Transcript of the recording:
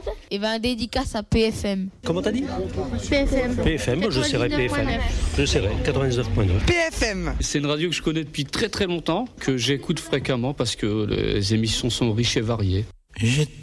Et ben dédicace à PFM. Comment t'as dit? PFM. PFM, je serai PFM. Je serai 99.9. PFM. C'est une radio que je connais depuis très très longtemps, que j'écoute fréquemment parce que les émissions sont riches et variées.